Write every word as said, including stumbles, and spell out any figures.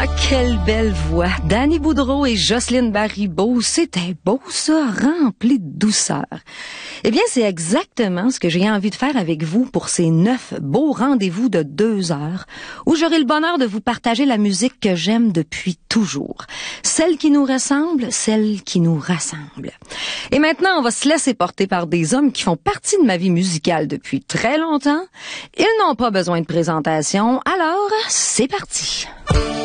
Ah, quelle belle voix. Danny Boudreau et Jocelyne Baribeau, c'était beau ça, rempli de douceur. Eh bien, c'est exactement ce que j'ai envie de faire avec vous pour ces neuf beaux rendez-vous de deux heures où j'aurai le bonheur de vous partager la musique que j'aime depuis toujours. Celle qui nous ressemble, celle qui nous rassemble. Et maintenant, on va se laisser porter par des hommes qui font partie de ma vie musicale depuis très longtemps. Ils n'ont pas besoin de présentation, alors c'est parti.